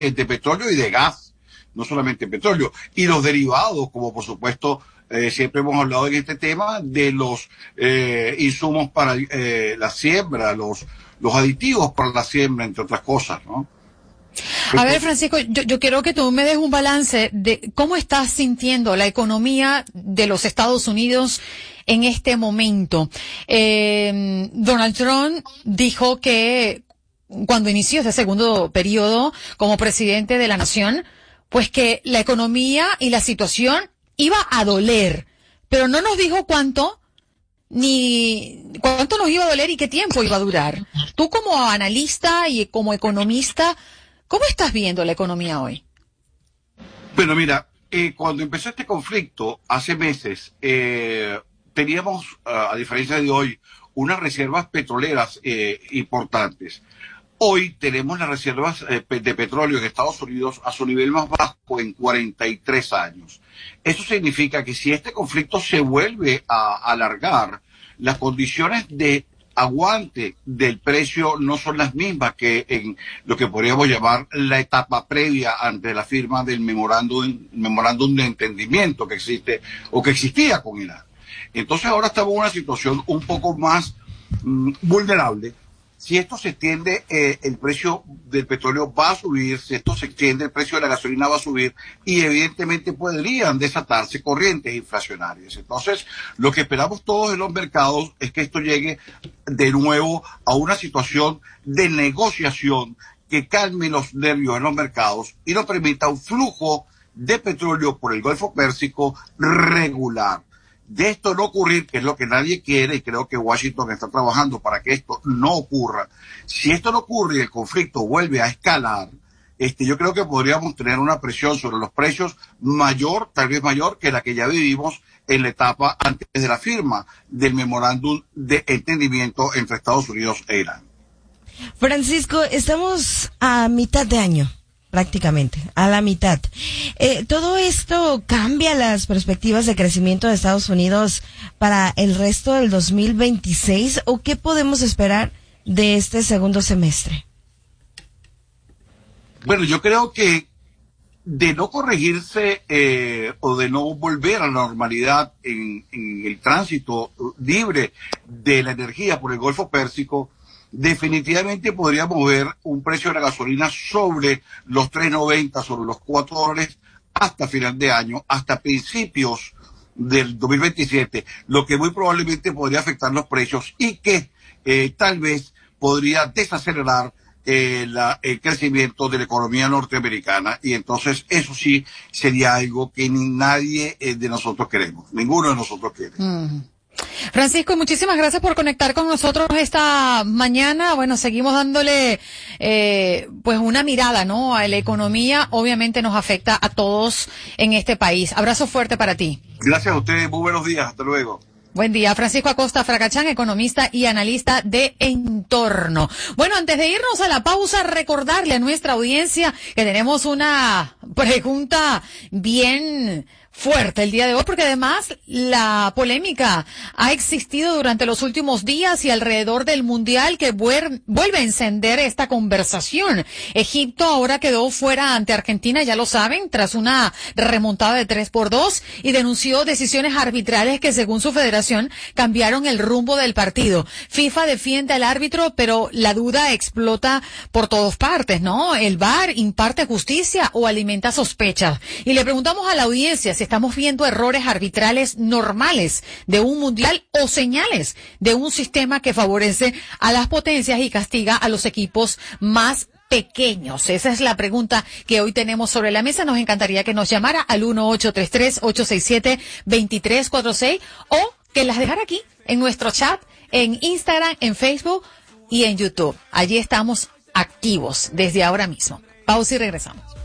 de petróleo y de gas, no solamente petróleo, y los derivados, como por supuesto siempre hemos hablado en este tema de los insumos para la siembra, los aditivos para la siembra, entre otras cosas, ¿no? A ver, Francisco, yo quiero que tú me des un balance de cómo estás sintiendo la economía de los Estados Unidos en este momento. Donald Trump dijo que cuando inició este segundo periodo como presidente de la nación, pues que la economía y la situación iba a doler, pero no nos dijo cuánto, ni cuánto nos iba a doler y qué tiempo iba a durar. Tú como analista y como economista, ¿cómo estás viendo la economía hoy? Bueno, mira, cuando empezó este conflicto hace meses, teníamos, a diferencia de hoy, unas reservas petroleras importantes. Hoy tenemos las reservas de petróleo en Estados Unidos a su nivel más bajo en 43 años. Eso significa que si este conflicto se vuelve a alargar, las condiciones de aguante del precio no son las mismas que en lo que podríamos llamar la etapa previa ante la firma del memorándum de entendimiento que existe o que existía con Irán. Entonces ahora estamos en una situación un poco más vulnerable. Si esto se extiende, el precio del petróleo va a subir, si esto se extiende, el precio de la gasolina va a subir y evidentemente podrían desatarse corrientes inflacionarias. Entonces, lo que esperamos todos en los mercados es que esto llegue de nuevo a una situación de negociación que calme los nervios en los mercados y nos permita un flujo de petróleo por el Golfo Pérsico regular. De esto no ocurrir, que es lo que nadie quiere, y creo que Washington está trabajando para que esto no ocurra. Si esto no ocurre y el conflicto vuelve a escalar, yo creo que podríamos tener una presión sobre los precios mayor, tal vez mayor, que la que ya vivimos en la etapa antes de la firma del memorándum de entendimiento entre Estados Unidos e Irán. Francisco, estamos a mitad de año. Prácticamente, a la mitad. ¿Todo esto cambia las perspectivas de crecimiento de Estados Unidos para el resto del 2026? ¿O qué podemos esperar de este segundo semestre? Bueno, yo creo que de no corregirse o de no volver a la normalidad en el tránsito libre de la energía por el Golfo Pérsico, definitivamente podríamos ver un precio de la gasolina sobre los $3.90, sobre los $4 hasta final de año, hasta principios del 2027, lo que muy probablemente podría afectar los precios y que tal vez podría desacelerar el crecimiento de la economía norteamericana, y entonces eso sí sería algo que ni nadie de nosotros queremos, ninguno de nosotros quiere. Francisco, muchísimas gracias por conectar con nosotros esta mañana. Bueno, seguimos dándole pues una mirada, ¿no?, a la economía. Obviamente nos afecta a todos en este país. Abrazo fuerte para ti. Gracias a ustedes, muy buenos días, hasta luego. Buen día, Francisco Acosta Fracachán, economista y analista de entorno. Bueno, antes de irnos a la pausa, recordarle a nuestra audiencia que tenemos una pregunta bien fuerte el día de hoy, porque además la polémica ha existido durante los últimos días y alrededor del Mundial, que vuelve a encender esta conversación. Egipto ahora quedó fuera ante Argentina, ya lo saben, tras una remontada de 3-2 y denunció decisiones arbitrales que, según su federación, cambiaron el rumbo del partido. FIFA defiende al árbitro, pero la duda explota por todas partes, ¿no? ¿El VAR imparte justicia o alimenta sospechas? Y le preguntamos a la audiencia si estamos viendo errores arbitrales normales de un mundial o señales de un sistema que favorece a las potencias y castiga a los equipos más pequeños. Esa es la pregunta que hoy tenemos sobre la mesa. Nos encantaría que nos llamara al 1-833-867-2346 o que las dejara aquí en nuestro chat, en Instagram, en Facebook y en YouTube. Allí estamos activos desde ahora mismo. Pausa y regresamos.